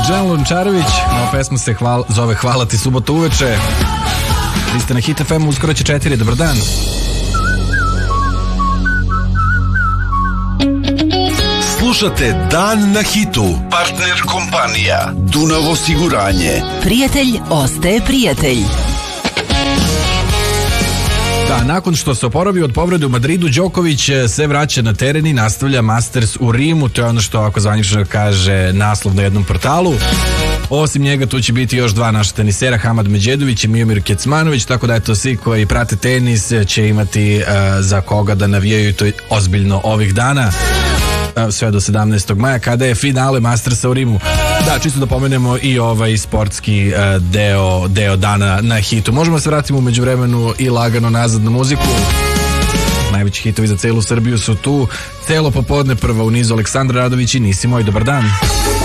Dejan Lončarević, ova pesma se zove Hvala ti subota uveče. Vi ste na Hit FM, uskoro će 4, dobar dan. Slušate Dan na hitu. Partner kompanija Dunav osiguranje. Prijatelj ostaje prijatelj. Da, nakon što se oporavio od povrede u Madridu, Đoković se vraća na teren i nastavlja Masters u Rimu. To je ono što, ako zvanično kaže naslov na jednom portalu. Osim njega tu će biti još 2 naša tenisera, Hamad Međedović i Miomir Kecmanović, tako da eto, svi koji prate tenis će imati za koga da navijaju, to ozbiljno ovih dana, sve do 17. maja kada je finale Mastersa u Rimu. Da, čisto da pomenemo i ovaj sportski deo dana na hitu. Možemo se vratiti u međuvremenu i lagano nazad na muziku. Najveći hitovi za celu Srbiju su tu. Celo popodne, prva u nizu Aleksandra Radović i Nisi moj, dobar dan.